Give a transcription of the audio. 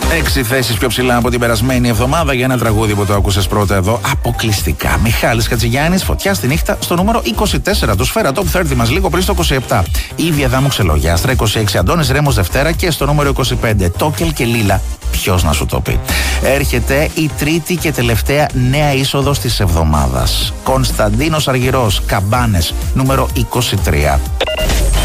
6 θέσεις πιο ψηλά από την περασμένη εβδομάδα για ένα τραγούδι που το άκουσες πρώτα εδώ. Αποκλειστικά. Μιχάλης Χατζηγιάννης, Φωτιά στη νύχτα, στο νούμερο 24. Το Σφαίρα Top 30 μας λίγο πριν στο 27. Ήβη Αδάμου Ξελογιάστρα, 26. Αντώνης Ρέμος Δευτέρα και στο νούμερο 25. Τόκελ και Λίλα. Ποιος να σου το πει. Έρχεται η τρίτη και τελευταία νέα είσοδος της εβδομάδας. Κωνσταντίνος Αργυρός, Καμπάνες, νούμερο 23.